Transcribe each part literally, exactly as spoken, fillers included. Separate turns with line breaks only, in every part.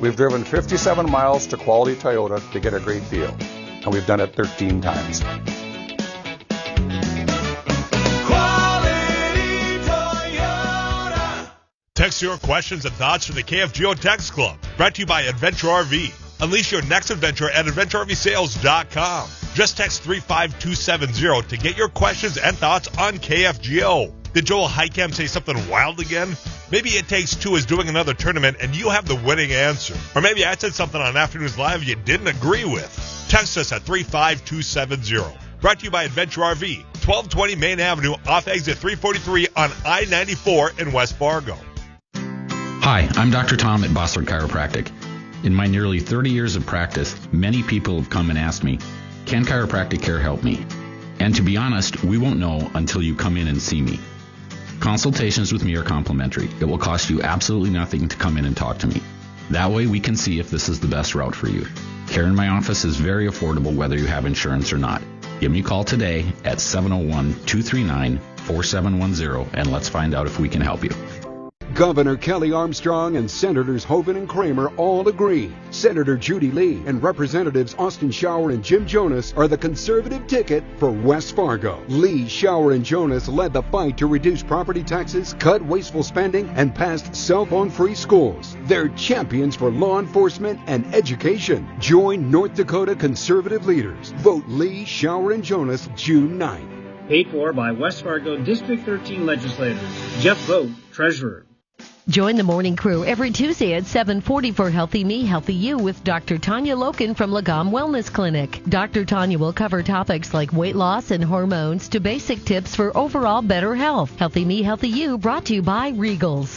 We've driven fifty-seven miles to Quality Toyota to get a great deal, and we've done it thirteen times.
Text your questions and thoughts to the K F G O Text Club. Brought to you by Adventure R V. Unleash your next adventure at adventure r v sales dot com. Just text three five two seven zero to get your questions and thoughts on K F G O. Did Joel Heicam say something wild again? Maybe It Takes Two is doing another tournament and you have the winning answer. Or maybe I said something on Afternoons Live you didn't agree with. Text us at three five two seven zero. Brought to you by Adventure R V. twelve twenty Main Avenue off exit three forty-three on I ninety-four in West Fargo.
Hi, I'm Doctor Tom at Bossler Chiropractic. In my nearly thirty years of practice, many people have come and asked me, can chiropractic care help me? And to be honest, we won't know until you come in and see me. Consultations with me are complimentary. It will cost you absolutely nothing to come in and talk to me. That way we can see if this is the best route for you. Care in my office is very affordable whether you have insurance or not. Give me a call today at seven oh one, two three nine, four seven one zero and let's find out if we can help you.
Governor Kelly Armstrong and Senators Hoeven and Kramer all agree. Senator Judy Lee and Representatives Austin Shower and Jim Jonas are the conservative ticket for West Fargo. Lee, Shower, and Jonas led the fight to reduce property taxes, cut wasteful spending, and passed cell phone-free schools. They're champions for law enforcement and education. Join North Dakota conservative leaders. Vote Lee, Shower, and Jonas June ninth.
Paid for by West Fargo District thirteen legislators. Jeff Vogt, Treasurer.
Join the morning crew every Tuesday at seven forty for Healthy Me, Healthy You with Doctor Tanya Loken from Lagom Wellness Clinic. Doctor Tanya will cover topics like weight loss and hormones to basic tips for overall better health. Healthy Me, Healthy You brought to you by Regals.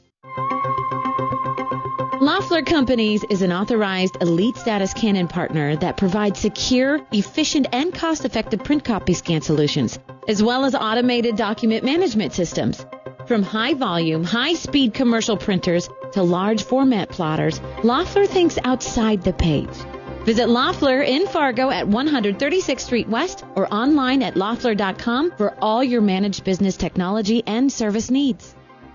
Loeffler Companies is an authorized elite status Canon partner that provides secure, efficient, and cost-effective print copy scan solutions, as well as automated document management systems. From high-volume, high-speed commercial printers to large-format plotters, Loeffler thinks outside the page. Visit Loeffler in Fargo at one thirty-sixth Street West or online at loeffler dot com for all your managed business technology and service needs.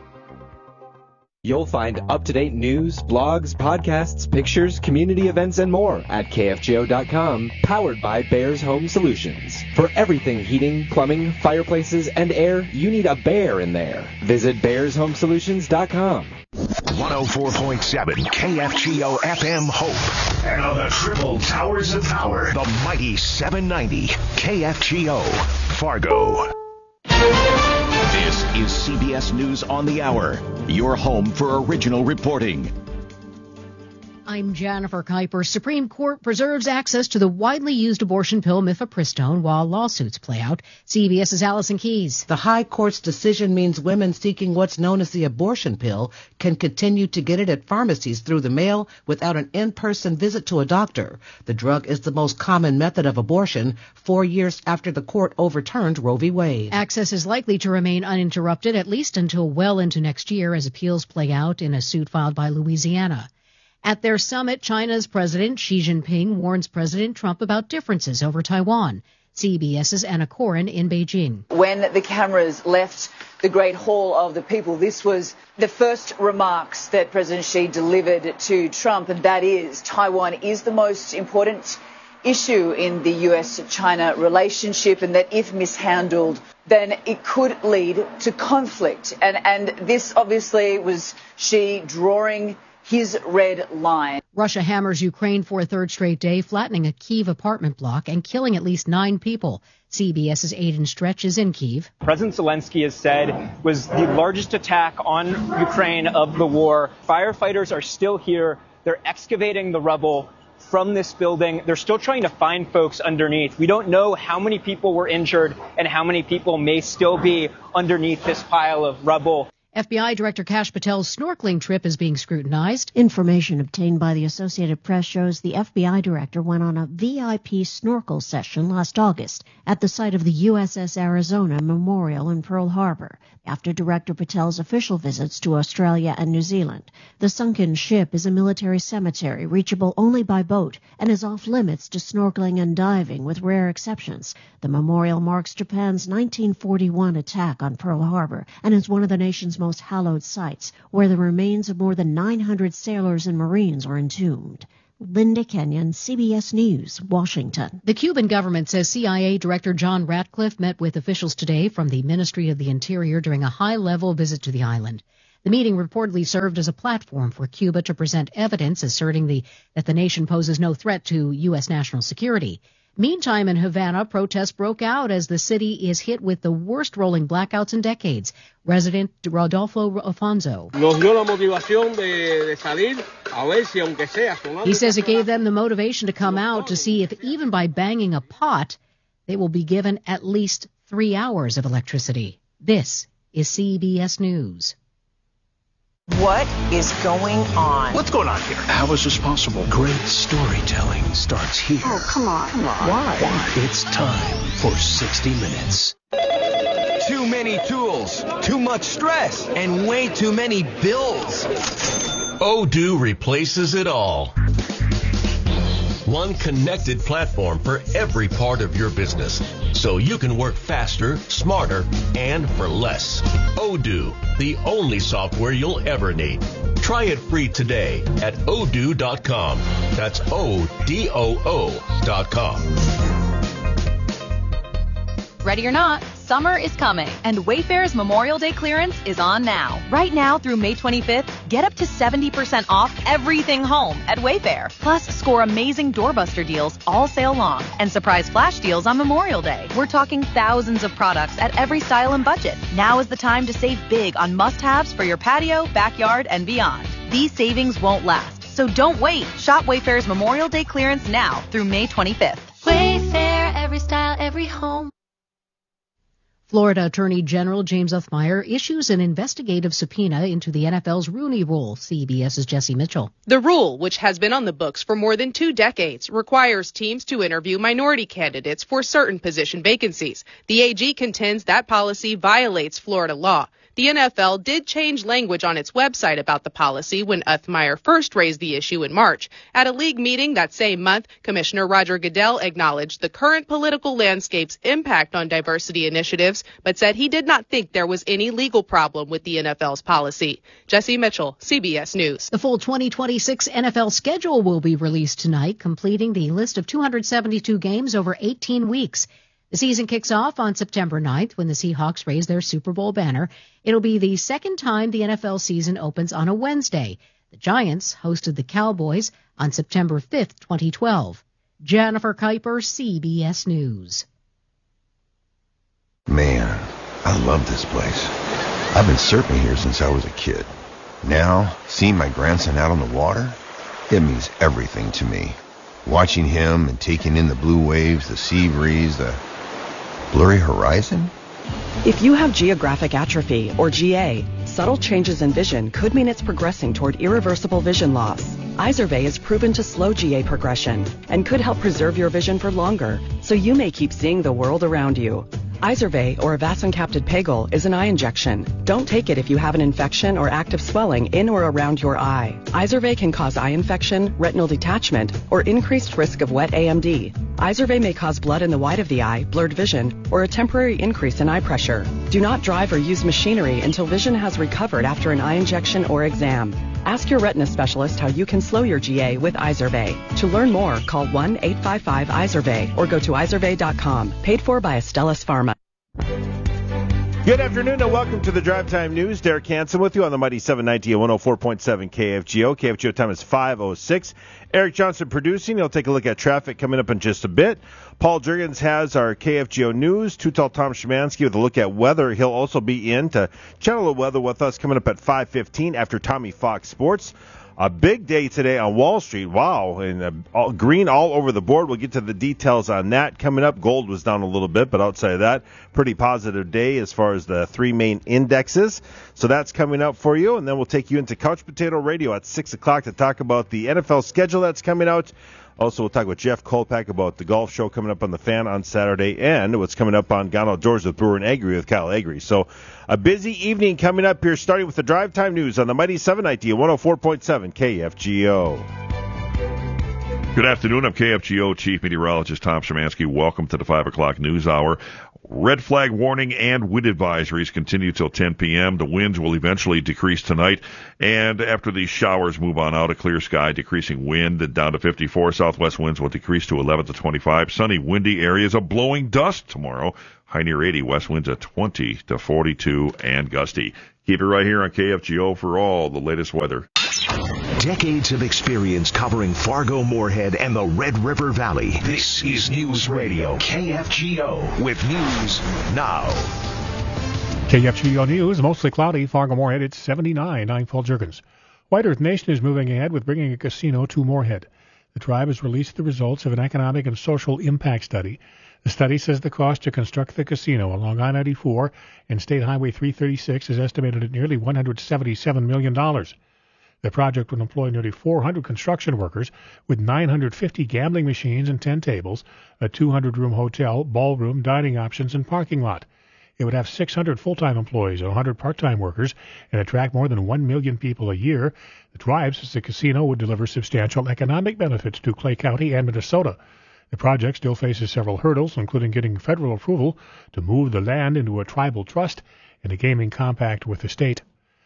You'll find up-to-date news, blogs, podcasts, pictures, community events, and more at K F G O dot com, powered by Bears Home Solutions. For everything heating, plumbing, fireplaces, and air, you need a bear in there. Visit bears home solutions dot com.
one oh four point seven K F G O F M Hope. And on the triple towers of power, the mighty seven ninety K F G O Fargo. This is C B S News on the Hour, your home for original reporting.
I'm Jennifer Kuiper. Supreme Court preserves access to the widely used abortion pill mifepristone while lawsuits play out. CBS's Allison Keyes.
The High Court's decision means women seeking what's known as the abortion pill can continue to get it at pharmacies through the mail without an in-person visit to a doctor. The drug is the most common method of abortion, four years after the court overturned Roe v. Wade.
Access is likely to remain uninterrupted at least until well into next year as appeals play out in a suit filed by Louisiana. At their summit, China's President Xi Jinping warns President Trump about differences over Taiwan. CBS's Anna Corin in Beijing.
When the cameras left the Great Hall of the People, this was the first remarks that President Xi delivered to Trump, and that is Taiwan is the most important issue in the U S China relationship, and that if mishandled, then it could lead to conflict. And, and this obviously was Xi drawing his red line.
Russia hammers Ukraine for a third straight day, flattening a Kyiv apartment block and killing at least nine people. CBS's Aidan Stretch is in Kyiv.
President Zelensky has said was the largest attack on Ukraine of the war. Firefighters are still here. They're excavating the rubble from this building. They're still trying to find folks underneath. We don't know how many people were injured and how many people may still be underneath this pile of rubble.
F B I Director Kash Patel's snorkeling trip is being scrutinized.
Information obtained by the Associated Press shows the F B I director went on a V I P snorkel session last August at the site of the U S S Arizona Memorial in Pearl Harbor, after Director Patel's official visits to Australia and New Zealand. The sunken ship is a military cemetery reachable only by boat and is off limits to snorkeling and diving with rare exceptions. The memorial marks Japan's nineteen forty-one attack on Pearl Harbor and is one of the nation's most most hallowed sites, where the remains of more than nine hundred sailors and Marines are entombed. Linda Kenyon, C B S News, Washington.
The Cuban government says C I A Director John Ratcliffe met with officials today from the Ministry of the Interior during a high-level visit to the island. The meeting reportedly served as a platform for Cuba to present evidence asserting the, that the nation poses no threat to U S national security. Meantime, in Havana, protests broke out as the city is hit with the worst rolling blackouts in decades. Resident Rodolfo Afonso. He says it gave them the motivation to come out to see if even by banging a pot, they will be given at least three hours of electricity. This is C B S News.
What is going on?
What's going on here? How is this possible? Great storytelling starts here.
Oh, come on. Come on.
Why? Why? It's time for sixty minutes.
Too many tools, too much stress, and way too many bills.
Odoo replaces it all. One connected platform for every part of your business, so you can work faster, smarter, and for less. Odoo, the only software you'll ever need. Try it free today at odoo dot com. That's O D O O dot com.
Ready or not, summer is coming, and Wayfair's Memorial Day clearance is on now. Right now through May twenty-fifth, get up to seventy percent off everything home at Wayfair. Plus, score amazing doorbuster deals all sale long and surprise flash deals on Memorial Day. We're talking thousands of products at every style and budget. Now is the time to save big on must-haves for your patio, backyard, and beyond. These savings won't last, so don't wait. Shop Wayfair's Memorial Day clearance now through May twenty-fifth.
Wayfair, every style, every home.
Florida Attorney General James Othmeyer issues an investigative subpoena into the N F L's Rooney Rule. CBS's Jesse Mitchell.
The rule, which has been on the books for more than two decades, requires teams to interview minority candidates for certain position vacancies. The A G contends that policy violates Florida law. The N F L did change language on its website about the policy when Othmeyer first raised the issue in March. At a league meeting that same month, Commissioner Roger Goodell acknowledged the current political landscape's impact on diversity initiatives, but said he did not think there was any legal problem with the N F L's policy. Jesse Mitchell, C B S News.
The full twenty twenty-six N F L schedule will be released tonight, completing the list of two hundred seventy-two games over eighteen weeks. The season kicks off on September ninth when the Seahawks raise their Super Bowl banner. It'll be the second time the N F L season opens on a Wednesday. The Giants hosted the Cowboys on September fifth, twenty twelve. Jennifer Kuiper, C B S News.
Man, I love this place. I've been surfing here since I was a kid. Now, seeing my grandson out on the water, it means everything to me. Watching him and taking in the blue waves, the sea breeze, the blurry horizon?
If you have geographic atrophy, or G A, subtle changes in vision could mean it's progressing toward irreversible vision loss. Izervay is proven to slow G A progression and could help preserve your vision for longer, so you may keep seeing the world around you. Izervay, or avacincaptad pegol, is an eye injection. Don't take it if you have an infection or active swelling in or around your eye. Izervay can cause eye infection, retinal detachment, or increased risk of wet A M D. Izervay may cause blood in the white of the eye, blurred vision, or a temporary increase in eye pressure. Do not drive or use machinery until vision has recovered after an eye injection or exam. Ask your retina specialist how you can slow your G A with Izervay. To learn more, call one eight five five Izervay or go to izervay dot com. Paid for by Astellas Pharma.
Good afternoon and welcome to the Drive Time News. Derek Hansen with you on the Mighty seven ninety and one oh four point seven K F G O. K F G O time is five oh six. Eric Johnson producing. He'll take a look at traffic coming up in just a bit. Paul Jurgens has our K F G O News. Two-Tall Tom Szymanski with a look at weather. He'll also be in to channel the weather with us coming up at five fifteen after Tommy Fox Sports. A big day today on Wall Street. Wow. And uh, all, green all over the board. We'll get to the details on that coming up. Gold was down a little bit, but outside of that, pretty positive day as far as the three main indexes. So that's coming up for you. And then we'll take you into Couch Potato Radio at six o'clock to talk about the N F L schedule that's coming out. Also, we'll talk with Jeff Kolpak about the golf show coming up on the Fan on Saturday and what's coming up on Gone Outdoors with Brewer and Agri with Kyle Agri. So a busy evening coming up here, starting with the Drive Time News on the Mighty seven ninety and one oh four point seven K F G O.
Good afternoon. I'm K F G O Chief Meteorologist Tom Szymanski. Welcome to the five o'clock news hour.
Red flag warning and wind advisories continue till ten p.m. The winds will eventually decrease tonight, and after these showers move on out, a clear sky, decreasing wind down to fifty-four. Southwest winds will decrease to eleven to twenty-five. Sunny, windy areas of blowing dust tomorrow. High near eighty. West winds at twenty to forty-two and gusty. Keep it right here on K F G O for all the latest weather.
Decades of experience covering Fargo, Moorhead, and the Red River Valley. This is News Radio K F G O with news now.
K F G O News, mostly cloudy. Fargo, Moorhead, it's seventy-nine. I'm Paul Jurgens. White Earth Nation is moving ahead with bringing a casino to Moorhead. The tribe has released the results of an economic and social impact study. The study says the cost to construct the casino along I ninety-four and State Highway three thirty-six is estimated at nearly one hundred seventy-seven million dollars. The project would employ nearly four hundred construction workers with nine hundred fifty gambling machines and ten tables, a two hundred room hotel, ballroom, dining options, and parking lot. It would have six hundred full-time employees and one hundred part-time workers and attract more than one million people a year. The tribe says the casino would deliver substantial economic benefits to Clay County and Minnesota. The project still faces several hurdles, including getting federal approval to move the land into a tribal trust and a gaming compact with the state.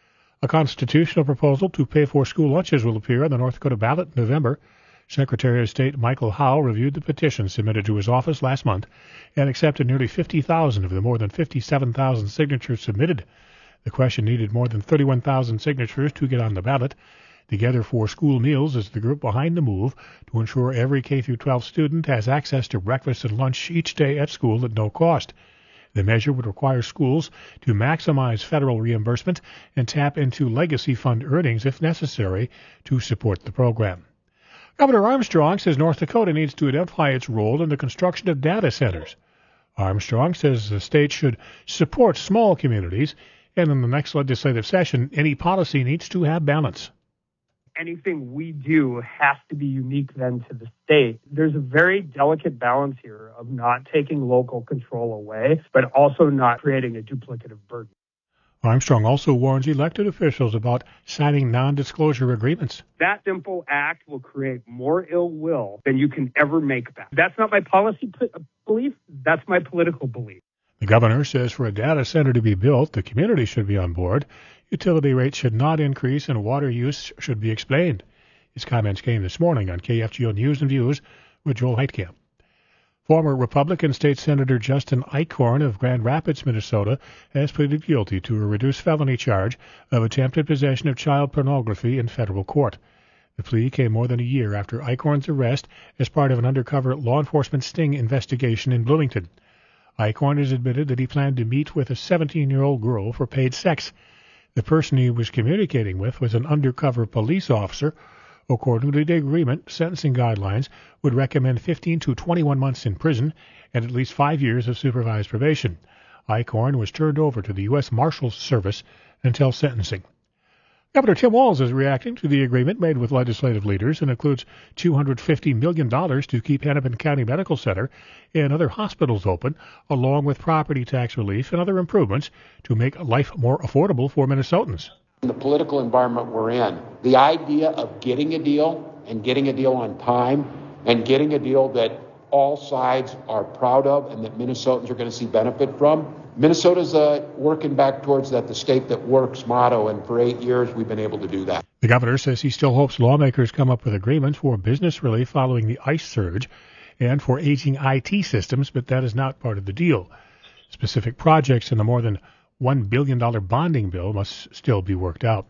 A constitutional proposal to pay for school lunches will appear on the North Dakota ballot in November. Secretary of State Michael Howe reviewed the petition submitted to his office last month and accepted nearly fifty thousand of the more than fifty-seven thousand signatures submitted. The question needed more than thirty-one thousand signatures to get on the ballot. Together for School Meals is the group behind the move to ensure every K through twelve student has access to breakfast and lunch each day at school at no cost. The measure would require schools to maximize federal reimbursement and tap into legacy fund earnings if necessary to support the program. Governor Armstrong says North Dakota needs to identify its role in the construction of data centers. Armstrong says the state should support small communities, and in the next legislative session, any policy needs to have balance.
Anything we do has to be unique then to the state. There's a very delicate balance here of not taking local control away, but also not creating a duplicative burden.
Armstrong also warns elected officials about signing non-disclosure agreements.
That simple act will create more ill will than you can ever make back. That's not my policy p- belief. That's my political belief.
The governor says for a data center to be built, the community should be on board. Utility rates should not increase and water use should be explained. His comments came this morning on K F G O News and Views with Joel Heitkamp. Former Republican State Senator Justin Eichhorn of Grand Rapids, Minnesota, has pleaded guilty to a reduced felony charge of attempted possession of child pornography in federal court. The plea came more than a year after Eichhorn's arrest as part of an undercover law enforcement sting investigation in Bloomington. Eichhorn has admitted that he planned to meet with a seventeen-year-old girl for paid sex. The person he was communicating with was an undercover police officer. According to the agreement, sentencing guidelines would recommend fifteen to twenty-one months in prison and at least five years of supervised probation. Eichhorn was turned over to the U S Marshals Service until sentencing. Governor Tim Walz is reacting to the agreement made with legislative leaders and includes two hundred fifty million dollars to keep Hennepin County Medical Center and other hospitals open, along with property tax relief and other improvements to make life more affordable for Minnesotans.
In the political environment we're in, the idea of getting a deal and getting a deal on time and getting a deal that all sides are proud of and that Minnesotans are going to see benefit from. Minnesota's uh, working back towards that the state that works motto, and for eight years we've been able to do that.
The governor says he still hopes lawmakers come up with agreements for business relief following the ICE surge and for aging I T systems, but that is not part of the deal. Specific projects in the more than one billion dollars bonding bill must still be worked out.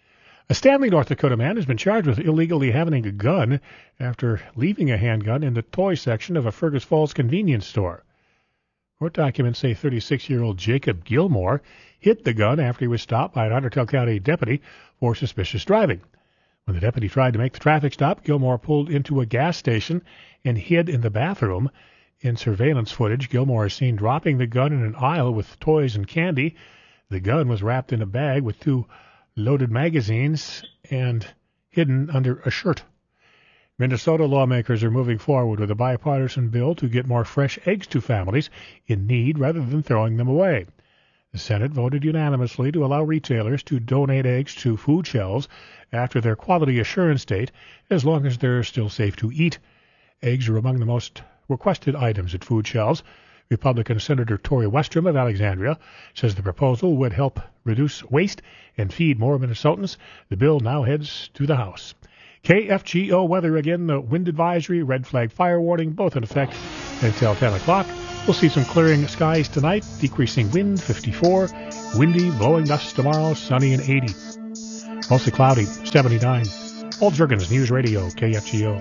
A Stanley, North Dakota man has been charged with illegally having a gun after leaving a handgun in the toy section of a Fergus Falls convenience store. Court documents say thirty-six-year-old Jacob Gilmore hid the gun after he was stopped by an Undertale County deputy for suspicious driving. When the deputy tried to make the traffic stop, Gilmore pulled into a gas station and hid in the bathroom. In surveillance footage, Gilmore is seen dropping the gun in an aisle with toys and candy. The gun was wrapped in a bag with two loaded magazines and hidden under a shirt. Minnesota lawmakers are moving forward with a bipartisan bill to get more fresh eggs to families in need rather than throwing them away. The Senate voted unanimously to allow retailers to donate eggs to food shelves after their quality assurance date, as long as they're still safe to eat. Eggs are among the most requested items at food shelves. Republican Senator Tori Westrom of Alexandria says the proposal would help reduce waste and feed more Minnesotans. The bill now heads to the House. K F G O weather again, the wind advisory, red flag fire warning, both in effect until ten o'clock. We'll see some clearing skies tonight, decreasing wind, fifty-four, windy, blowing gusts tomorrow, sunny and eighty. Mostly cloudy, seventy-nine. Paul Jurgens, News Radio, K F G O.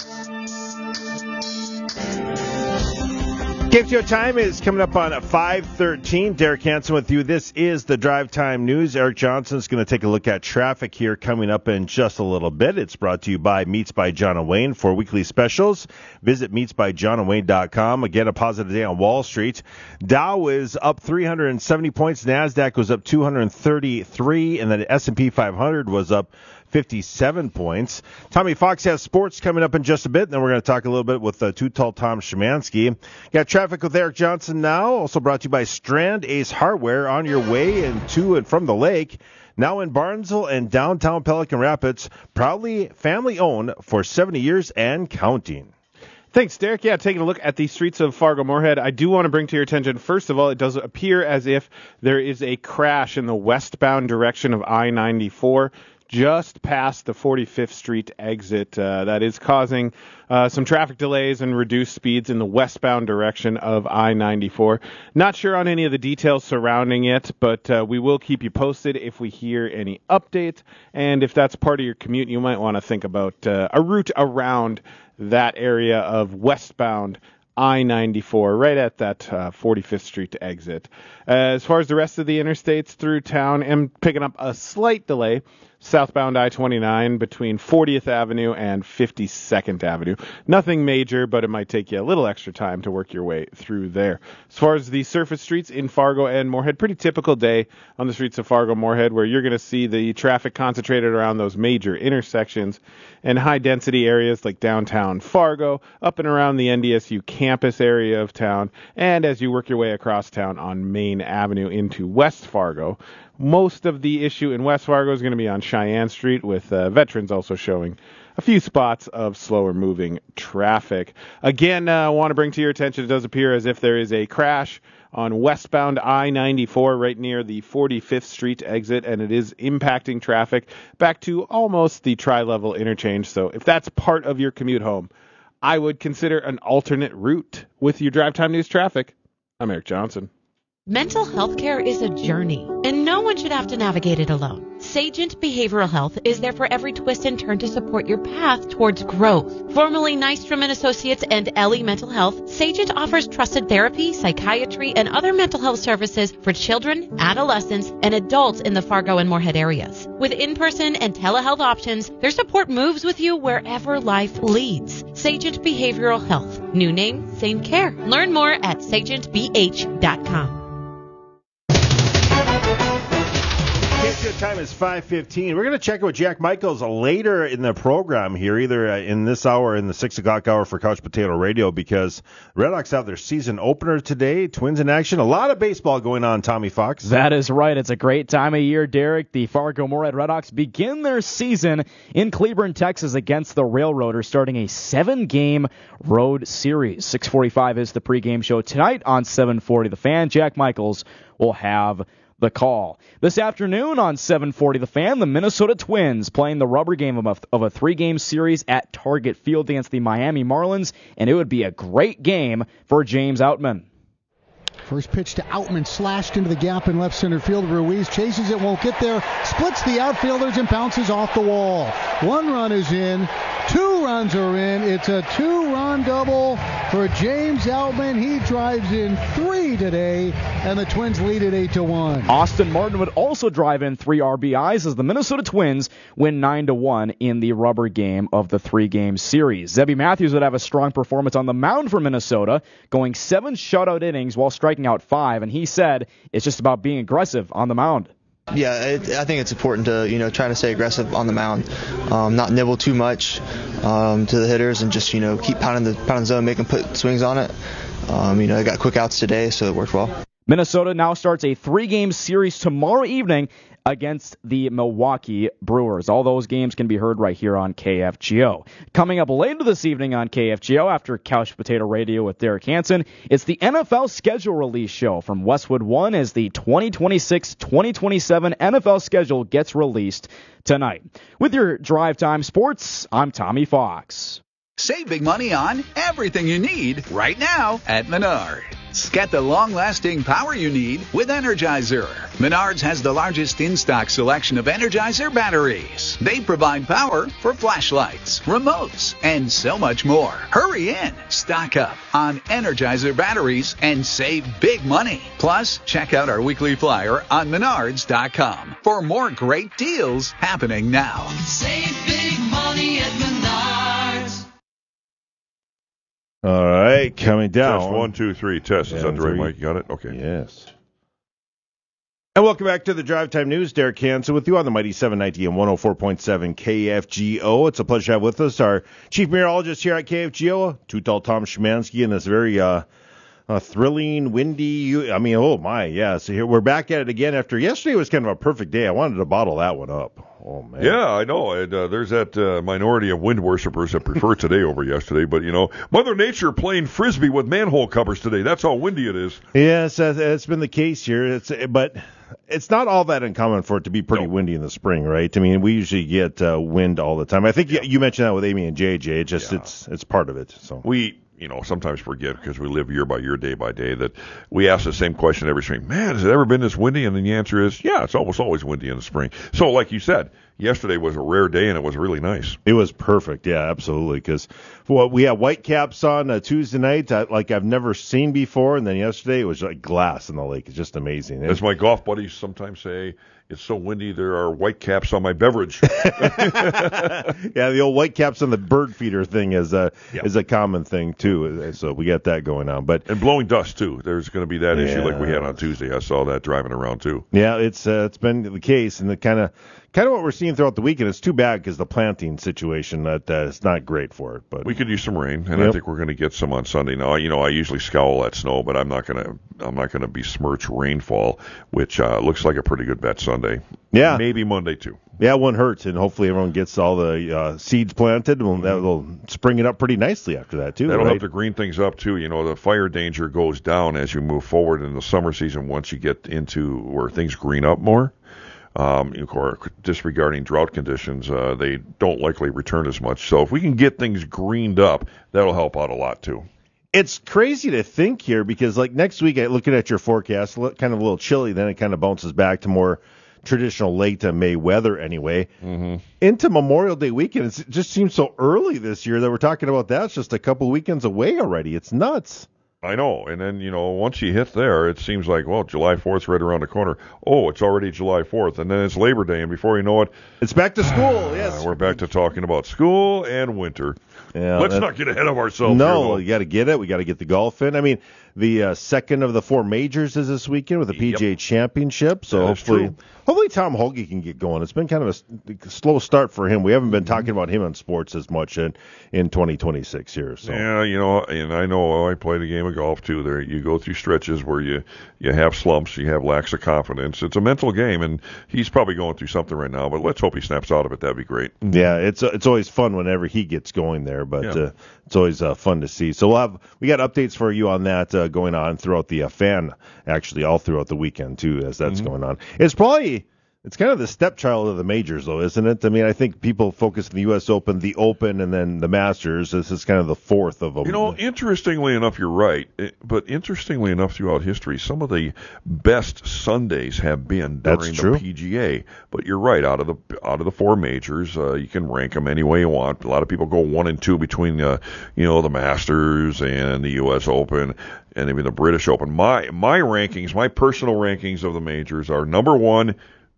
K F G O time is coming up on five thirteen. Derek Hansen with you. This is the Drive Time News. Eric Johnson is going to take a look at traffic here coming up in just a little bit. It's brought to you by Meats by John and Wayne. For weekly specials, visit meats by john and wayne dot com. Again, a positive day on Wall Street. Dow is up three hundred seventy points. NASDAQ was up two hundred thirty-three, and the S and P five hundred was up fifty-seven points. Tommy Fox has sports coming up in just a bit, and then we're going to talk a little bit with uh, Too Tall Tom Szymanski. Got traffic with Eric Johnson now, also brought to you by Strand Ace Hardware, on your way and to and from the lake. Now in Barnesville and downtown Pelican Rapids, proudly family-owned for seventy years and counting.
Thanks, Derek. Yeah, taking a look at the streets of Fargo-Moorhead, I do want to bring to your attention, first of all, it does appear as if there is a crash in the westbound direction of I ninety-four. Just past the forty-fifth Street exit. Uh, that is causing uh, some traffic delays and reduced speeds in the westbound direction of I ninety-four. Not sure on any of the details surrounding it, but uh, we will keep you posted if we hear any updates. And if that's part of your commute, you might want to think about uh, a route around that area of westbound I ninety-four, right at that uh, forty-fifth Street exit. Uh, as far as the rest of the interstates through town, I'm picking up a slight delay. Southbound I twenty-nine between fortieth Avenue and fifty-second Avenue. Nothing major, but it might take you a little extra time to work your way through there. As far as the surface streets in Fargo and Moorhead, pretty typical day on the streets of Fargo-Moorhead, where you're going to see the traffic concentrated around those major intersections and high-density areas like downtown Fargo, up and around the N D S U campus area of town, and as you work your way across town on Main Avenue into West Fargo. Most of the issue in West Fargo is going to be on Cheyenne Street, with uh, veterans also showing a few spots of slower moving traffic. Again, I uh, want to bring to your attention, it does appear as if there is a crash on westbound I ninety-four right near the forty-fifth Street exit, and it is impacting traffic back to almost the tri-level interchange. So if that's part of your commute home, I would consider an alternate route. With your Drive Time News traffic, I'm Eric Johnson.
Mental health care is a journey, and no one should have to navigate it alone. Sagent Behavioral Health is there for every twist and turn to support your path towards growth. Formerly Nystrom and Associates and Ellie Mental Health, Sagent offers trusted therapy, psychiatry, and other mental health services for children, adolescents, and adults in the Fargo and Moorhead areas. With in-person and telehealth options, their support moves with you wherever life leads. Sagent Behavioral Health. New name, same care. Learn more at sagent b h dot com.
Time is five fifteen. We're going to check in with Jack Michaels later in the program here, either in this hour or in the six o'clock hour for Couch Potato Radio, because Red Hawks have their season opener today. Twins in action. A lot of baseball going on, Tommy Fox.
That is right. It's a great time of year, Derek. The Fargo-Moorhead Red Hawks begin their season in Cleburne, Texas against the Railroaders, starting a seven-game road series. six forty-five is the pregame show tonight on seven forty The Fan. Jack Michaels will have the call. This afternoon on seven forty The Fan, the Minnesota Twins playing the rubber game of a, of a three-game series at Target Field against the Miami Marlins, and it would be a great game for James Outman.
First pitch to Outman, slashed into the gap in left center field. Ruiz chases it, won't get there, splits the outfielders and bounces off the wall. One run is in, two runs are in. It's a two-run double for James Outman. He drives in three today, and the Twins lead it eight to one.
Austin Martin would also drive in three R B Is as the Minnesota Twins win nine to one in the rubber game of the three-game series. Zebby Matthews would have a strong performance on the mound for Minnesota, going seven shutout innings while striking out five, and he said it's just about being aggressive on the mound.
Yeah, it, I think it's important to, you know, try to stay aggressive on the mound, um, not nibble too much um, to the hitters, and just, you know, keep pounding the pounding zone, make them put swings on it. Um, you know, I got quick outs today, so it worked well.
Minnesota now starts a three-game series tomorrow evening against the Milwaukee Brewers. All those games can be heard right here on K F G O. Coming up later this evening on K F G O after Couch Potato Radio with Derek Hansen, it's the N F L schedule release show from Westwood One as the twenty twenty-six twenty twenty-seven N F L schedule gets released tonight. With your Drive Time Sports, I'm Tommy Fox.
Save big money on everything you need right now at Menards. Get the long-lasting power you need with Energizer. Menards has the largest in-stock selection of Energizer batteries. They provide power for flashlights, remotes, and so much more. Hurry in, stock up on Energizer batteries, and save big money. Plus, check out our weekly flyer on menards dot com for more great deals happening now.
Save big money at Menards.
All right, coming down.
Test one, two, three. Test. Is that the right mic? You got it? Okay.
Yes. And welcome back to the Drive Time News. Derek Hansen with you on the Mighty seven ninety and one oh four point seven K F G O. It's a pleasure to have with us our chief meteorologist here at K F G O, two-tall Tom Szymanski, in this very uh, uh, thrilling, windy, I mean, oh my, yeah. So here we're back at it again after yesterday was kind of a perfect day. I wanted to bottle that one up. Oh, man.
Yeah, I know. And, uh, there's that uh, minority of wind worshippers that prefer today over yesterday. But, you know, Mother Nature playing Frisbee with manhole covers today. That's how windy it is.
Yes, uh, it's been the case here. It's But it's not all that uncommon for it to be pretty
no.
windy in the spring, right? I mean, we usually get uh, wind all the time. I think you, you mentioned that with Amy and J J. It's just yeah. it's it's part of it. So
we... you know, sometimes forget because we live year by year, day by day, that we ask the same question every spring. Man, has it ever been this windy? And then the answer is, yeah, it's almost always windy in the spring. So like you said, yesterday was a rare day and it was really nice.
It was perfect. Yeah, absolutely. Because well, we had white caps on uh, Tuesday night uh, like I've never seen before. And then yesterday it was like glass in the lake. It's just amazing.
As my golf buddies sometimes say, it's so windy there are white caps on my beverage.
Yeah, the old white caps on the bird feeder thing is a yeah. is a common thing too. So we got that going on. But
and blowing dust too. There's going to be that yeah. issue like we had on Tuesday. I saw that driving around too.
Yeah, it's uh, it's been the case, and the kind of kind of what we're seeing throughout the weekend. It's too bad because the planting situation that uh, it's not great for it. But
we could use some rain, and
yep.
I think we're going to get some on Sunday. Now, you know, I usually scowl at snow, but I'm not going to I'm not going to besmirch rainfall, which uh, looks like a pretty good bet Sunday.
Yeah,
maybe Monday too.
Yeah, one hurts, and hopefully everyone gets all the uh, seeds planted. Well, that will spring it up pretty nicely after that too.
That'll
right?
help to green things up too. You know, the fire danger goes down as you move forward in the summer season. Once you get into where things green up more. Um, of course, disregarding drought conditions, uh, they don't likely return as much. So if we can get things greened up, that'll help out a lot too.
It's crazy to think here because, like, next week, looking at your forecast, kind of a little chilly, then it kind of bounces back to more traditional late to May weather anyway.
Mm-hmm.
Into Memorial Day weekend, it just seems so early this year that we're talking about that. It's just a couple weekends away already. It's nuts.
I know. And then, you know, once you hit there, it seems like, well, July fourth's right around the corner. Oh, it's already July fourth. And then it's Labor Day. And before you know it,
it's back to school. Yes.
We're back to talking about school and winter.
Yeah,
Let's not get ahead of ourselves.
No,
here,
you got to get it. We got to get the golf in. I mean, the uh, second of the four majors is this weekend with the P G A yep. Championship. So
that
hopefully,
true.
hopefully Tom Hoge can get going. It's been kind of a slow start for him. We haven't been talking about him on sports as much in, in twenty twenty-six here. So.
Yeah, you know, and I know I played a game of golf too. There, you go through stretches where you you have slumps, you have lacks of confidence. It's a mental game, and he's probably going through something right now. But let's hope he snaps out of it. That'd be great.
Yeah, it's it's always fun whenever he gets going there. But
yeah.
uh, it's always uh, fun to see. So we'll have we got updates for you on that uh, going on throughout the uh, fan, actually all throughout the weekend too, as that's
mm-hmm.
going on. It's probably it's kind of the stepchild of the majors, though, isn't it? I mean, I think people focus on the U S Open, the Open, and then the Masters. This is kind of the fourth of them.
You know, interestingly enough, you're right. But interestingly enough, throughout history, some of the best Sundays have been during
That's
the
true.
P G A. But you're right. Out of the out of the four majors, uh, you can rank them any way you want. A lot of people go one and two between, uh, you know, the Masters and the U S Open and even the British Open. My my rankings, my personal rankings of the majors are number one.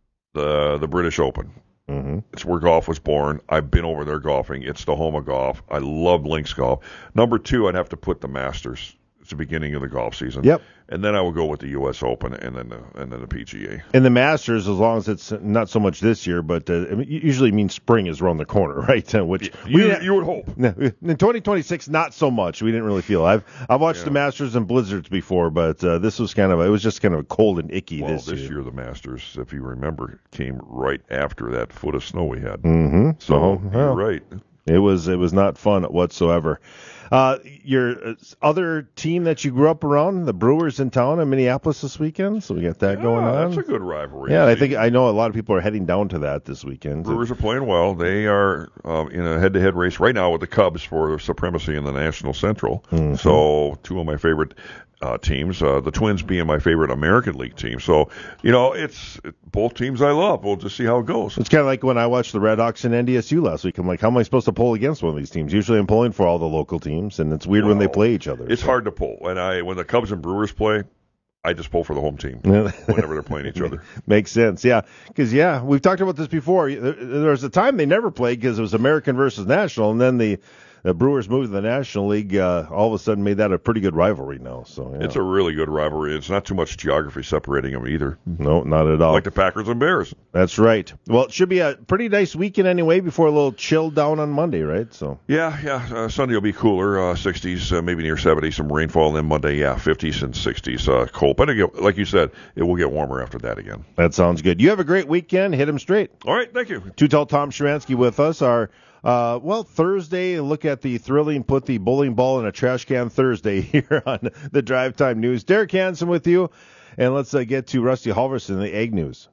The the British Open.
Mm-hmm.
It's where golf was born. I've been over there golfing. It's the home of golf. I love links golf. Number two, I'd have to put the Masters. It's the beginning of the golf season.
Yep.
And then I will go with the U S Open and then the, and then the P G A.
And the Masters, as long as it's not so much this year, but uh, it usually means spring is around the corner, right? Uh, which
you,
we,
you would hope.
In twenty twenty-six, not so much. We didn't really feel. I've I've watched
Yeah.
the Masters and blizzards before, but uh, this was kind of it was just kind of cold and icky
Well,
this,
this
year.
year the Masters, if you remember, came right after that foot of snow we had.
Mm-hmm.
So
Oh,
you're
well.
right.
It was it was not fun whatsoever. Uh, your uh, other team that you grew up around, the Brewers in town in Minneapolis this weekend, so we got that
Yeah,
going on.
That's a good rivalry.
Yeah, I
See,
think I know a lot of people are heading down to that this weekend.
Brewers are playing well. They are uh, in a head-to-head race right now with the Cubs for supremacy in the National Central.
Mm-hmm.
So two of my favorite uh, teams, uh, the Twins being my favorite American League team. So, you know, it's it, both teams I love. We'll just see how it goes.
It's kind of like when I watched the Red Hawks and N D S U last week. I'm like, how am I supposed to pull against one of these teams? Usually I'm pulling for all the local teams, and it's weird when they play each other.
It's
so.
hard to pull. And I when the Cubs and Brewers play, I just pull for the home team whenever they're playing each other.
Makes sense, yeah. Because, yeah, we've talked about this before. There, there was a time they never played because it was American versus National, and then the, the Brewers moved to the National League. Uh, all of a sudden made that a pretty good rivalry now. So yeah.
It's a really good rivalry. It's not too much geography separating them either.
No, not at all.
Like the Packers and Bears.
That's right. Well, it should be a pretty nice weekend anyway before a little chill down on Monday, right? So
Yeah, yeah. Uh, Sunday will be cooler, uh, sixties, uh, maybe near seventy, some rainfall. And then Monday, yeah, fifties and sixties, uh, cold. But again, like you said, it will get warmer after that again.
That sounds good. You have a great weekend. Hit 'em straight.
All right, thank you.
Too Tall Tom Sharansky with us. Our Uh, well, Thursday, look at the thrilling put the bowling ball in a trash can Thursday here on the Drive Time News. Derek Hansen with you, and let's uh, get to Rusty Halverson, the Ag News.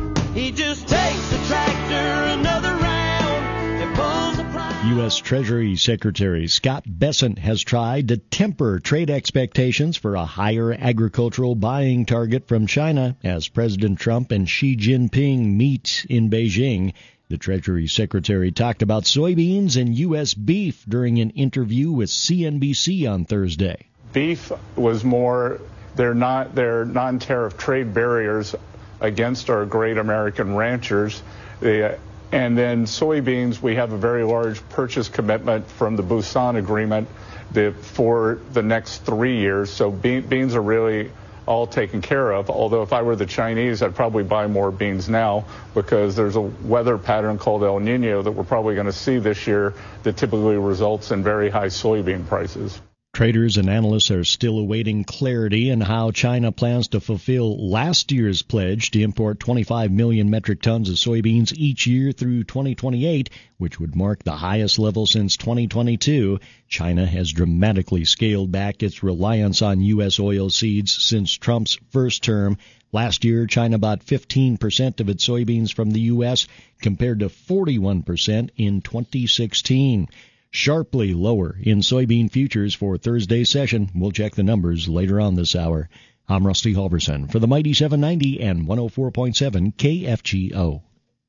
He just takes the tractor another round and pulls the price.
U S. Treasury Secretary Scott Bessent has tried to temper trade expectations for a higher agricultural buying target from China as President Trump and Xi Jinping meet in Beijing. The Treasury Secretary talked about soybeans and U S beef during an interview with C N B C on Thursday.
Beef was more, they're not, they're non-tariff trade barriers against our great American ranchers. They, and then soybeans, we have a very large purchase commitment from the Busan Agreement the, for the next three years. So be, beans are really all taken care of, although if I were the Chinese, I'd probably buy more beans now because there's a weather pattern called El Nino that we're probably going to see this year that typically results in very high soybean prices.
Traders and analysts are still awaiting clarity in how China plans to fulfill last year's pledge to import twenty-five million metric tons of soybeans each year through twenty twenty-eight, which would mark the highest level since twenty twenty-two. China has dramatically scaled back its reliance on U S oil seeds since Trump's first term. Last year, China bought fifteen percent of its soybeans from the U S compared to forty-one percent in twenty sixteen. Sharply lower in soybean futures for Thursday's session. We'll check the numbers later on this hour. I'm Rusty Halverson for the Mighty seven ninety and one oh four point seven K F G O.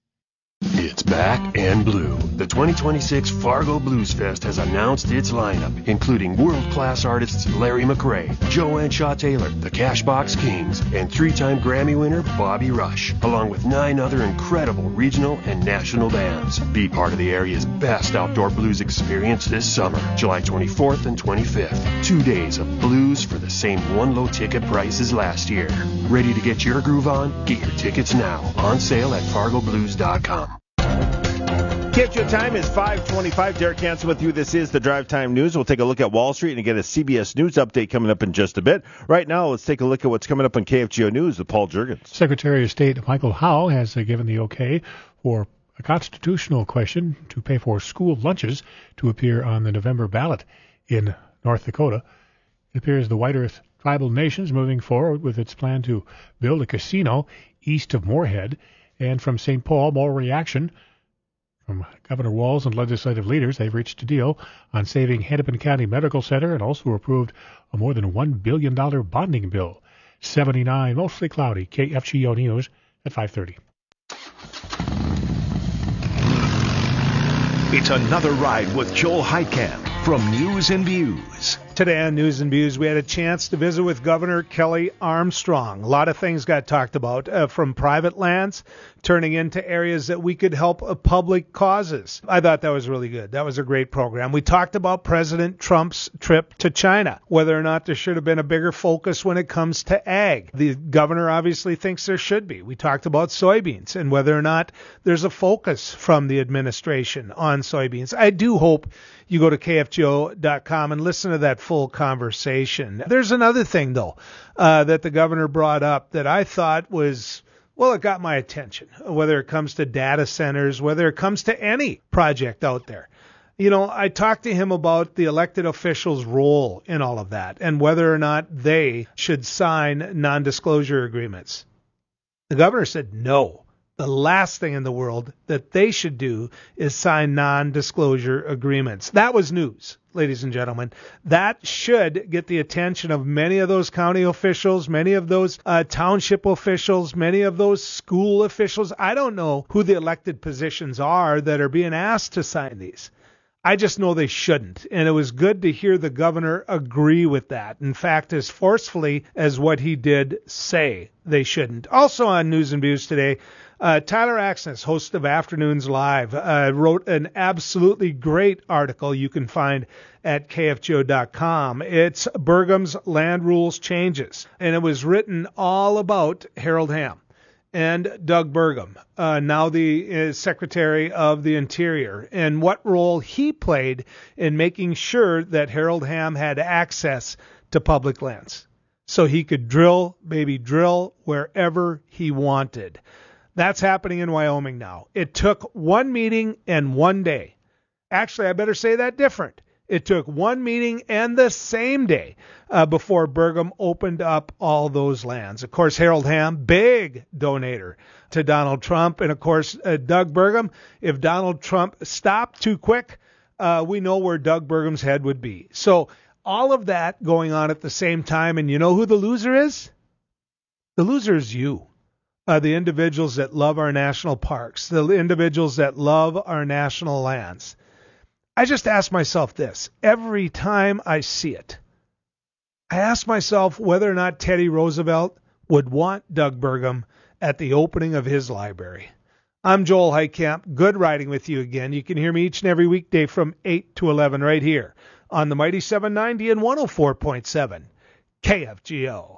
It's back and blue. The twenty twenty-six Fargo Blues Fest has announced its lineup, including world-class artists Larry McRae, Joanne Shaw Taylor, the Cashbox Kings, and three-time Grammy winner Bobby Rush, along with nine other incredible regional and national bands. Be part of the area's best outdoor blues experience this summer, July twenty-fourth and twenty-fifth. Two days of blues for the same one-low ticket price as last year. Ready to get your groove on? Get your tickets now. On sale at fargo blues dot com.
K F G O time is five twenty-five. Derek Hansen with you. This is the Drive Time News. We'll take a look at Wall Street and get a C B S News update coming up in just a bit. Right now, let's take a look at what's coming up on K F G O News with Paul Juergens.
Secretary of State Michael Howe has uh, given the okay for a constitutional question to pay for school lunches to appear on the November ballot in North Dakota. It appears the White Earth Tribal Nation's moving forward with its plan to build a casino east of Moorhead. And from Saint Paul, more reaction from Governor Walz and legislative leaders. They've reached a deal on saving Hennepin County Medical Center and also approved a more than one billion dollars bonding bill. seventy-nine, mostly cloudy. K F G O News at five thirty.
It's another ride with Joel Heitkamp from News and Views.
Today on News and Views, we had a chance to visit with Governor Kelly Armstrong. A lot of things got talked about, uh, from private lands turning into areas that we could help uh, public causes. I thought that was really good. That was a great program. We talked about President Trump's trip to China, whether or not there should have been a bigger focus when it comes to ag. The governor obviously thinks there should be. We talked about soybeans and whether or not there's a focus from the administration on soybeans. I do hope you go to K F G O dot com and listen to that full conversation. There's another thing, though, uh, that the governor brought up that I thought was, well, it got my attention, whether it comes to data centers, whether it comes to any project out there. You know, I talked to him about the elected officials' role in all of that and whether or not they should sign non-disclosure agreements. The governor said no. The last thing in the world that they should do is sign non-disclosure agreements. That was news, ladies and gentlemen. That should get the attention of many of those county officials, many of those uh, township officials, many of those school officials. I don't know who the elected positions are that are being asked to sign these. I just know they shouldn't, and it was good to hear the governor agree with that. In fact, as forcefully as what he did say they shouldn't. Also on News and Views today, uh, Tyler Axness, host of Afternoons Live, uh, wrote an absolutely great article you can find at K F G O dot com. It's Burgum's Land Rules Changes, and it was written all about Harold Hamm and Doug Burgum, uh, now the uh, Secretary of the Interior, and what role he played in making sure that Harold Hamm had access to public lands so he could drill, maybe drill wherever he wanted. That's happening in Wyoming now. It took one meeting and one day. Actually, I better say that different. It took one meeting and the same day uh, before Burgum opened up all those lands. Of course, Harold Hamm, big donator to Donald Trump. And, of course, uh, Doug Burgum, if Donald Trump stopped too quick, uh, we know where Doug Burgum's head would be. So all of that going on at the same time. And you know who the loser is? The loser is you. Uh, the individuals that love our national parks, the individuals that love our national lands. I just ask myself this every time I see it. I ask myself whether or not Teddy Roosevelt would want Doug Burgum at the opening of his library. I'm Joel Heitkamp. Good riding with you again. You can hear me each and every weekday from eight to eleven right here on the Mighty seven ninety and one oh four point seven K F G O.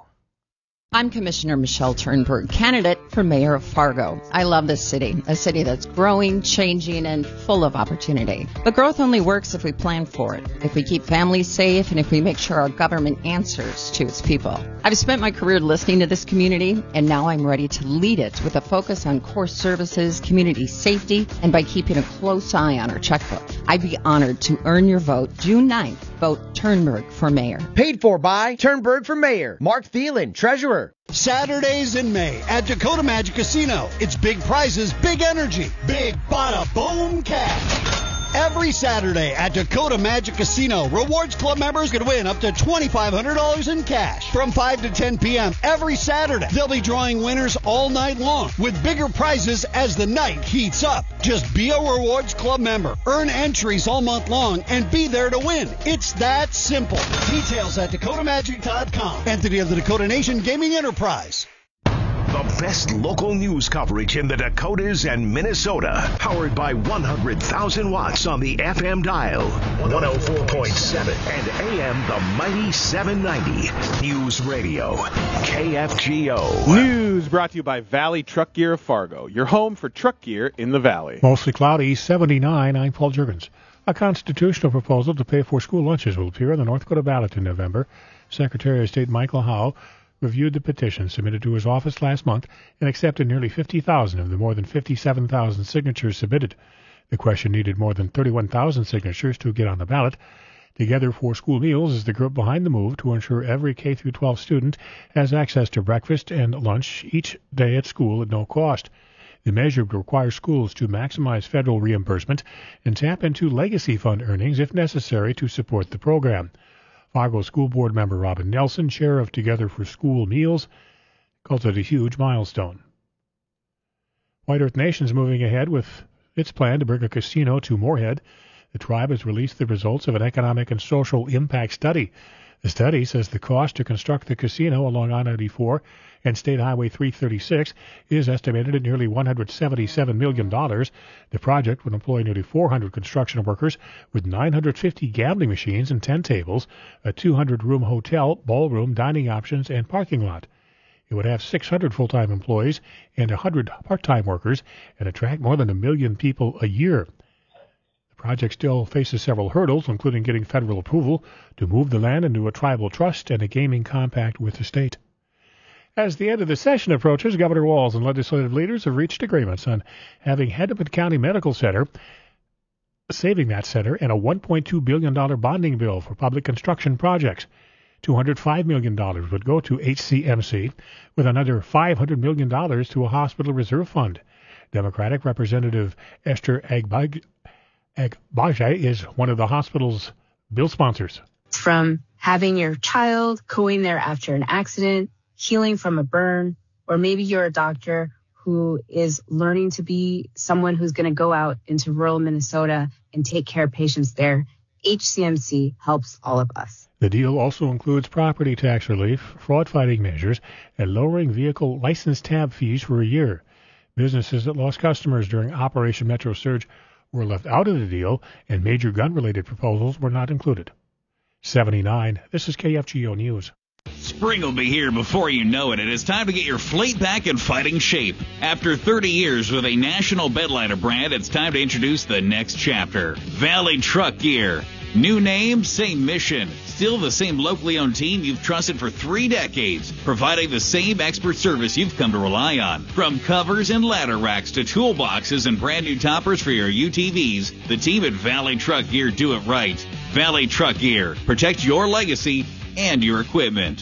I'm Commissioner Michelle Turnberg, candidate for mayor of Fargo. I love this city, a city that's growing, changing, and full of opportunity. But growth only works if we plan for it, if we keep families safe, and if we make sure our government answers to its people. I've spent my career listening to this community, and now I'm ready to lead it with a focus on core services, community safety, and by keeping a close eye on our checkbook. I'd be honored to earn your vote June ninth. Vote Turnberg for mayor.
Paid for by Turnberg for mayor. Mark Thielen, treasurer.
Saturdays in May at Dakota Magic Casino. It's big prizes, big energy, big bada boom cash. Every Saturday at Dakota Magic Casino, Rewards Club members can win up to twenty-five hundred dollars in cash. From five to ten p.m. every Saturday, they'll be drawing winners all night long with bigger prizes as the night heats up. Just be a Rewards Club member, earn entries all month long, and be there to win. It's that simple. Details at Dakota Magic dot com. Entity of the Dakota Nation Gaming Enterprise.
The best local news coverage in the Dakotas and Minnesota. Powered by one hundred thousand watts on the F M dial. one oh four point seven and A M the Mighty seven ninety. News Radio. K F G O.
News brought to you by Valley Truck Gear of Fargo. Your home for truck gear in the Valley.
Mostly cloudy, seventy-nine. I'm Paul Juergens. A constitutional proposal to pay for school lunches will appear on the North Dakota ballot in November. Secretary of State Michael Howe reviewed the petition submitted to his office last month and accepted nearly fifty thousand of the more than fifty-seven thousand signatures submitted. The question needed more than thirty-one thousand signatures to get on the ballot. Together for School Meals is the group behind the move to ensure every K through twelve student has access to breakfast and lunch each day at school at no cost. The measure would require schools to maximize federal reimbursement and tap into legacy fund earnings if necessary to support the program. Fargo School Board member Robin Nelson, chair of Together for School Meals, calls it a huge milestone. White Earth Nation's moving ahead with its plan to bring a casino to Moorhead. The tribe has released the results of an economic and social impact study. The study says the cost to construct the casino along I ninety-four and State Highway three thirty-six is estimated at nearly one hundred seventy-seven million dollars. The project would employ nearly four hundred construction workers with nine hundred fifty gambling machines and ten tables, a two hundred room hotel, ballroom, dining options, and parking lot. It would have six hundred full-time employees and one hundred part-time workers and attract more than a million people a year. The project still faces several hurdles, including getting federal approval to move the land into a tribal trust and a gaming compact with the state. As the end of the session approaches, Governor Walz and legislative leaders have reached agreements on having Hennepin County Medical Center, saving that center, and a one point two billion dollars bonding bill for public construction projects. two hundred five million dollars would go to H C M C, with another five hundred million dollars to a hospital reserve fund. Democratic Representative Esther Agbaje is one of the hospital's bill sponsors.
From having your child going there after an accident, healing from a burn, or maybe you're a doctor who is learning to be someone who's going to go out into rural Minnesota and take care of patients there, H C M C helps all of us.
The deal also includes property tax relief, fraud-fighting measures, and lowering vehicle license tab fees for a year. Businesses that lost customers during Operation Metro Surge were left out of the deal, and major gun-related proposals were not included. seventy-nine. This is K F G O News.
Spring will be here before you know it. It is time to get your fleet back in fighting shape. After thirty years with a national bedliner brand, it's time to introduce the next chapter. Valley Truck Gear. New name, same mission. Still the same locally owned team you've trusted for three decades, providing the same expert service you've come to rely on. From covers and ladder racks to toolboxes and brand new toppers for your U T Vs, the team at Valley Truck Gear do it right. Valley Truck Gear. Protect your legacy and your equipment.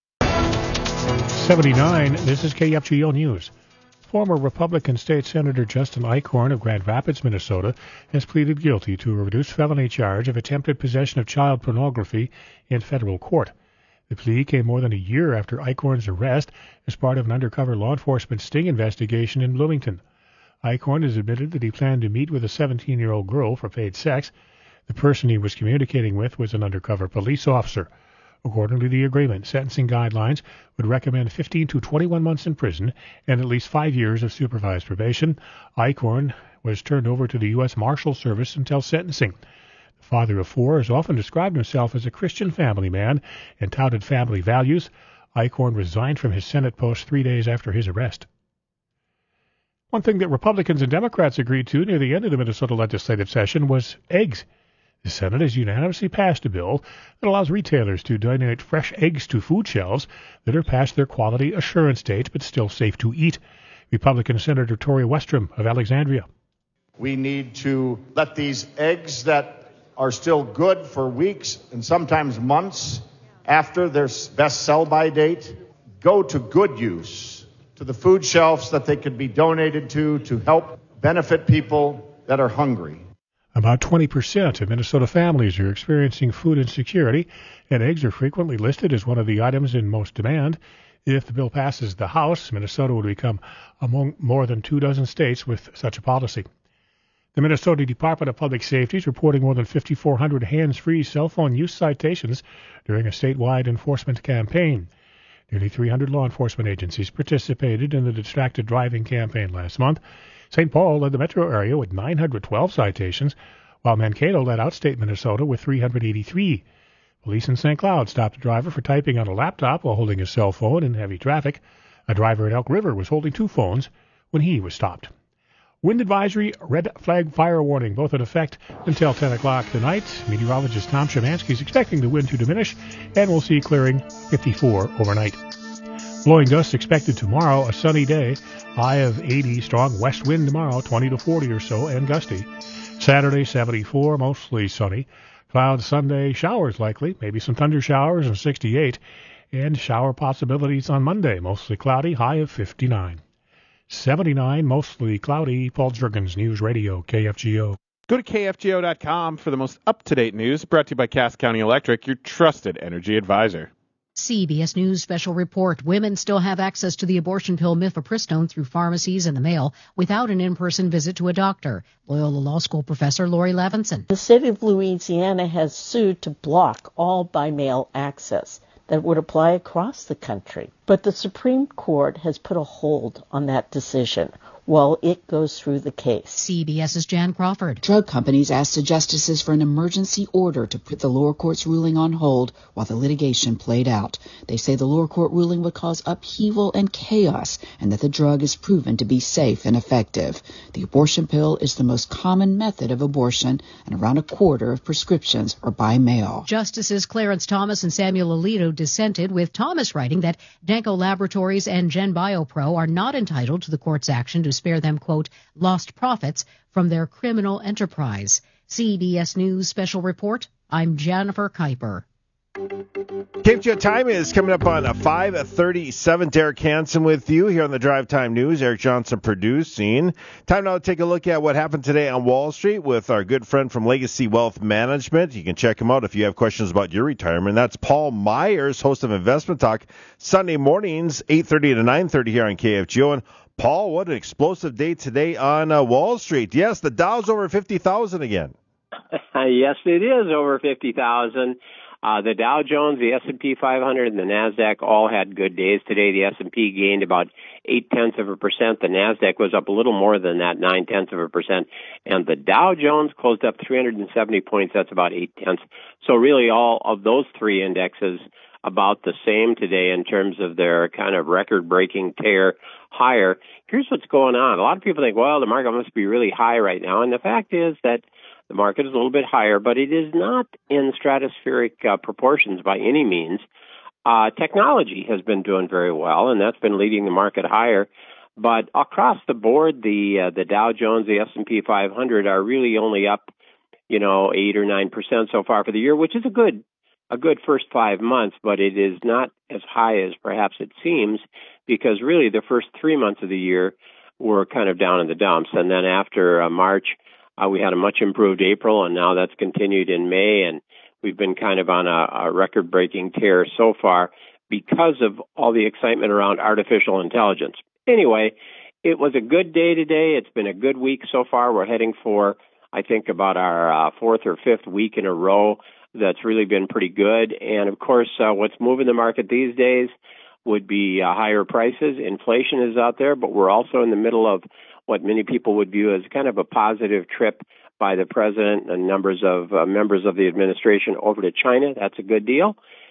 seventy-nine. This is K F G O News. Former Republican State Senator Justin Eichhorn of Grand Rapids, Minnesota, has pleaded guilty to a reduced felony charge of attempted possession of child pornography in federal court. The plea came more than a year after Eichhorn's arrest as part of an undercover law enforcement sting investigation in Bloomington. Eichhorn has admitted that he planned to meet with a seventeen-year-old girl for paid sex. The person he was communicating with was an undercover police officer. According to the agreement, sentencing guidelines would recommend fifteen to twenty-one months in prison and at least five years of supervised probation. Eichhorn was turned over to the U S Marshal Service until sentencing. The father of four has often described himself as a Christian family man and touted family values. Eichhorn resigned from his Senate post three days after his arrest. One thing that Republicans and Democrats agreed to near the end of the Minnesota legislative session was eggs. The Senate has unanimously passed a bill that allows retailers to donate fresh eggs to food shelves that are past their quality assurance date but still safe to eat. Republican Senator Tori Westrom of Alexandria.
We need to let these eggs that are still good for weeks and sometimes months after their best sell-by date go to good use, to the food shelves that they could be donated to to help benefit people that are hungry.
About twenty percent of Minnesota families are experiencing food insecurity, and eggs are frequently listed as one of the items in most demand. If the bill passes the House, Minnesota would become among more than two dozen states with such a policy. The Minnesota Department of Public Safety is reporting more than fifty-four hundred hands-free cell phone use citations during a statewide enforcement campaign. Nearly three hundred law enforcement agencies participated in the distracted driving campaign last month. Saint Paul led the metro area with nine hundred twelve citations, while Mankato led outstate Minnesota with three hundred eighty-three. Police in Saint Cloud stopped a driver for typing on a laptop while holding his cell phone in heavy traffic. A driver in Elk River was holding two phones when he was stopped. Wind advisory, red flag fire warning, both in effect until ten o'clock tonight. Meteorologist Tom Szymanski is expecting the wind to diminish, and we'll see clearing fifty-four overnight. Blowing gusts expected tomorrow, a sunny day, high of eighty, strong west wind tomorrow, twenty to forty or so, and gusty. Saturday, seventy-four, mostly sunny. Clouds Sunday, showers likely, maybe some thunder showers, and sixty-eight. And shower possibilities on Monday, mostly cloudy, high of fifty-nine. seventy-nine, mostly cloudy. Paul Jurgens, News Radio, K F G O.
Go to K F G O dot com for the most up-to-date news, brought to you by Cass County Electric, your trusted energy advisor.
C B S News special report. Women still have access to the abortion pill mifepristone through pharmacies and the mail without an in-person visit to a doctor. Loyola Law School professor Lori Levinson.
The state of Louisiana has sued to block all by-mail access that would apply across the country. But the Supreme Court has put a hold on that decision while it goes through the case.
CBS's Jan Crawford.
Drug companies asked the justices for an emergency order to put the lower court's ruling on hold while the litigation played out. They say the lower court ruling would cause upheaval and chaos, and that the drug is proven to be safe and effective. The abortion pill is the most common method of abortion, and around a quarter of prescriptions are by mail.
Justices Clarence Thomas and Samuel Alito dissented, with Thomas writing that Danco Laboratories and GenBioPro are not entitled to the court's action to spare them, quote, lost profits from their criminal enterprise. C B S News special report. I'm Jennifer Kuiper.
K F G O time is coming up on five thirty-seven. Derek Hansen with you here on the Drive Time News. Eric Johnson producing. Time now to take a look at what happened today on Wall Street with our good friend from Legacy Wealth Management. You can check him out if you have questions about your retirement. That's Paul Myers, host of Investment Talk, Sunday mornings, eight thirty to nine thirty here on K F G O. And Paul, what an explosive day today on uh, Wall Street. Yes, the Dow's over fifty thousand again.
Yes, it is over fifty thousand. Uh, the Dow Jones, the S and P five hundred, and the NASDAQ all had good days today. The S and P gained about eight-tenths of a percent. The NASDAQ was up a little more than that, nine-tenths of a percent. And the Dow Jones closed up three hundred seventy points. That's about eight-tenths. So really all of those three indexes about the same today in terms of their kind of record-breaking tear higher. Here's what's going on. A lot of people think, well, the market must be really high right now. And the fact is that the market is a little bit higher, but it is not in stratospheric uh, proportions by any means. Uh, technology has been doing very well, and that's been leading the market higher. But across the board, the uh, the Dow Jones, the S and P five hundred are really only up, you know, eight or nine percent so far for the year, which is a good a good first five months. But it is not as high as perhaps it seems, because really the first three months of the year were kind of down in the dumps, and then after uh, March. Uh, we had a much improved April, and now that's continued in May, and we've been kind of on a, a record-breaking tear so far because of all the excitement around artificial intelligence. Anyway, it was a good day today. It's been a good week so far. We're heading for, I think, about our uh, fourth or fifth week in a row that's really been pretty good. And, of course, uh, what's moving the market these days would be uh, higher prices. Inflation is out there, but we're also in the middle of what many people would view as kind of a positive trip by the president and numbers of uh, members of the administration over to China. That's a good deal.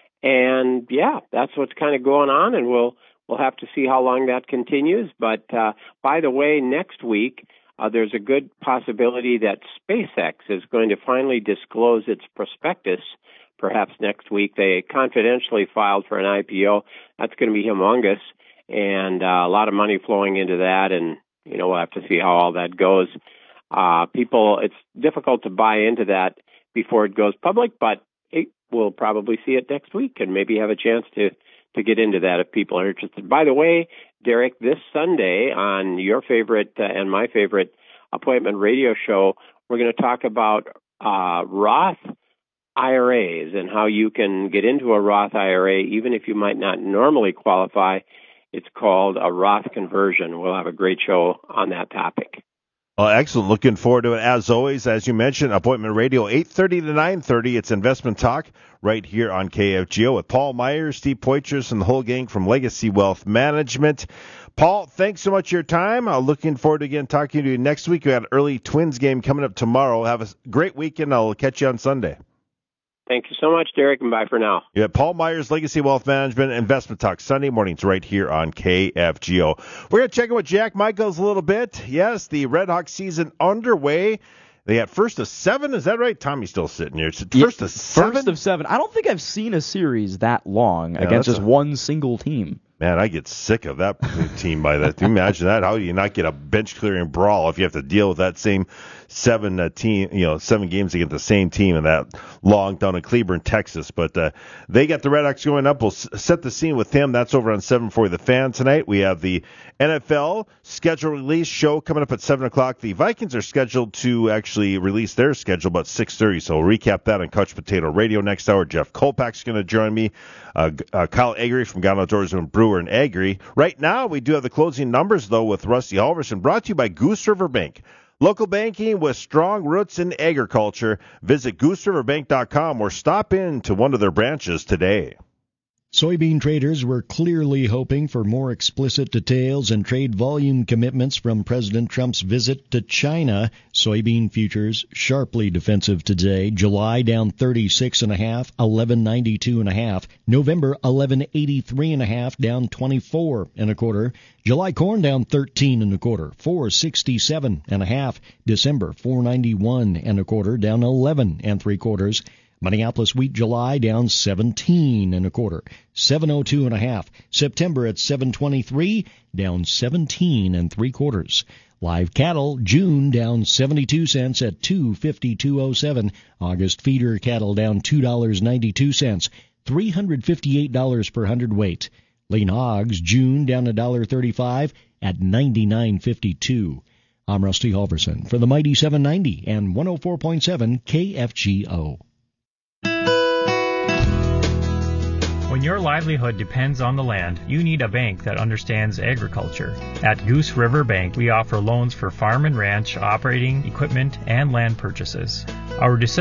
And, yeah, that's what's kind of going on, and we'll we'll have to see how long that continues. But, uh, by the way, next week, uh, there's a good possibility that SpaceX is going to finally disclose its prospectus. Perhaps next week. They confidentially filed for an I P O. That's going to be humongous, and uh, a lot of money flowing into that, and you know, we'll have to see how all that goes. Uh, people, it's difficult to buy into that before it goes public, but it, we'll probably see it next week and maybe have a chance to, to get into that if people are interested. By the way, Derek, this Sunday on your favorite uh, and my favorite appointment radio show, we're going to talk about uh, Roth I R As and how you can get into a Roth I R A even if you might not normally qualify. It's called a Roth conversion. We'll have a great show on that topic.
Well, excellent. Looking forward to it. As always, as you mentioned, Appointment Radio, eight thirty to nine thirty. It's Investment Talk right here on K F G O with Paul Myers, Steve Poitras, and the whole gang from Legacy Wealth Management. Paul, thanks so much for your time. I'm looking forward to again talking to you next week. We got an early Twins game coming up tomorrow. Have a great weekend. I'll catch you on Sunday.
Thank you so much, Derek, and bye for now.
Yeah, Paul Myers, Legacy Wealth Management, Investment Talk, Sunday mornings right here on K F G O. We're going to check in with Jack Michaels a little bit. Yes, the Red Hawks season underway. They had first of seven. Is that right? Tommy's still sitting here. First
yeah,
of seven?
First of seven. I don't think I've seen a series that long
yeah,
against just
a,
one single team.
Man, I get sick of that team by that. Can you imagine that? How do you not get a bench-clearing brawl if you have to deal with that same seven uh, team, you know, seven games against the same team in that long down in Cleburne, Texas. But uh, they got the Red Hawks going up. We'll s- set the scene with them. That's over on seven forty The Fan tonight. We have the N F L schedule release show coming up at seven o'clock. The Vikings are scheduled to actually release their schedule about six thirty, so we'll recap that on Couch Potato Radio next hour. Jeff Kolpak's going to join me. Uh, uh, Kyle Agri from Gone Outdoors and Brewer and Agri. Right now, we do have the closing numbers, though, with Rusty Halverson, brought to you by Goose River Bank. Local banking with strong roots in agriculture. Visit goose river bank dot com or stop in to one of their branches today.
Soybean traders were clearly hoping for more explicit details and trade volume commitments from President Trump's visit to China. Soybean futures sharply defensive today. July down thirty-six and a half, eleven ninety-two and a half. November eleven eighty-three and a half, down twenty-four and a quarter. July corn down thirteen and a quarter, four sixty-seven and a half. December four ninety-one and a quarter, down eleven and three quarters. Minneapolis wheat July down seventeen and a quarter, seven oh two and a half. September at seven twenty-three, down seventeen and three quarters. Live cattle June down seventy-two cents at two fifty-two oh seven. August feeder cattle down two dollars and ninety-two cents, three hundred fifty-eight dollars per hundredweight. Lean hogs June down one dollar thirty-five at ninety-nine fifty-two. I'm Rusty Halverson for the Mighty seven ninety and one oh four point seven K F G O.
When your livelihood depends on the land, you need a bank that understands agriculture. At Goose River Bank, we offer loans for farm and ranch, operating, equipment, and land purchases. Our decision